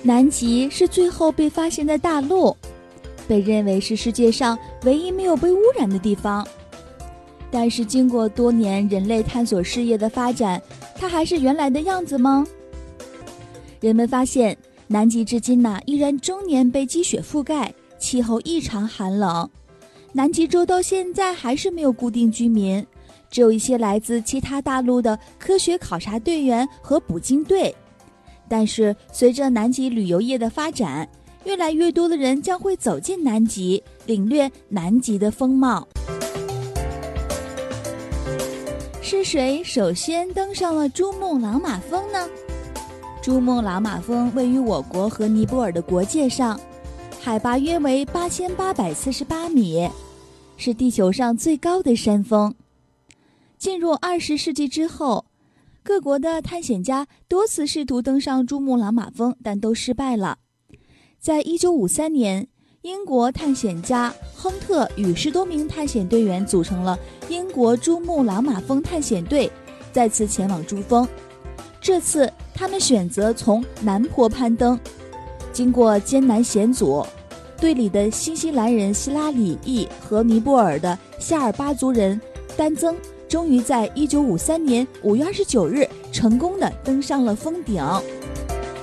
南极是最后被发现的大陆，被认为是世界上唯一没有被污染的地方。但是经过多年人类探索事业的发展，它还是原来的样子吗？人们发现南极至今依然终年被积雪覆盖，气候异常寒冷。南极洲到现在还是没有固定居民，只有一些来自其他大陆的科学考察队员和捕鲸队。但是随着南极旅游业的发展，越来越多的人将会走进南极，领略南极的风貌。是谁首先登上了珠穆朗玛峰呢？珠穆朗玛峰位于我国和尼泊尔的国界上，海拔约为8848米，是地球上最高的山峰。进入20世纪之后，各国的探险家多次试图登上珠穆朗玛峰，但都失败了。在1953年，英国探险家亨特与10多名探险队员组成了英国珠穆朗玛峰探险队，再次前往珠峰。这次他们选择从南坡攀登，经过艰难险阻，队里的新西兰人希拉里裔和尼泊尔的夏尔巴族人丹增终于在1953年5月29日成功地登上了峰顶。